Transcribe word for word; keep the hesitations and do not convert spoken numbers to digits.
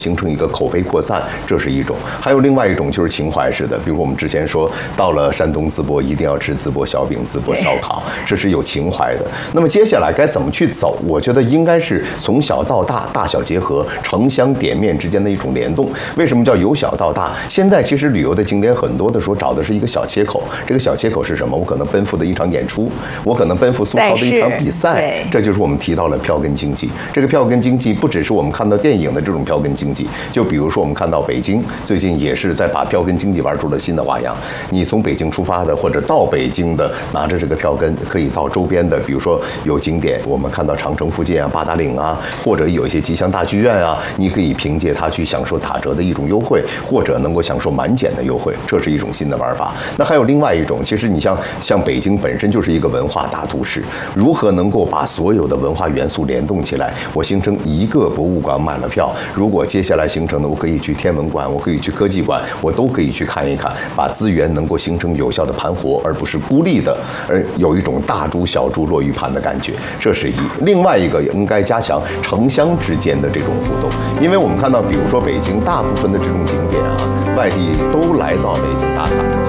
形成一个口碑扩散，这是一种；还有另外一种就是情怀式的，比如我们之前说到了山东淄博一定要吃淄博小饼、淄博烧烤，这是有情怀的。那么接下来该怎么去走？我觉得应该是从小到大，大小结合，城乡点面之间的一种联动。为什么叫由小到大？现在其实旅游的景点很多的时候找的是一个小切口，这个小切口是什么？我可能奔赴的一场演出，我可能奔赴苏超的一场比赛，这就是我们提到了票根经济。这个票根经济不只是我们看到电影的这种票根经济。就比如说，我们看到北京最近也是在把票根经济玩出了新的花样。你从北京出发的，或者到北京的，拿着这个票根，可以到周边的，比如说有景点，我们看到长城附近啊、八达岭啊，或者有一些吉祥大剧院啊，你可以凭借它去享受打折的一种优惠，或者能够享受满减的优惠，这是一种新的玩法。那还有另外一种，其实你像像北京本身就是一个文化大都市，如何能够把所有的文化元素联动起来，我形成一个博物馆买了票，如果接下来形成的，我可以去天文馆，我可以去科技馆，我都可以去看一看，把资源能够形成有效的盘活，而不是孤立的，而有一种大猪小猪落玉盘的感觉。这是一另外一个应该加强城乡之间的这种互动，因为我们看到，比如说北京大部分的这种景点啊，外地都来到北京打卡。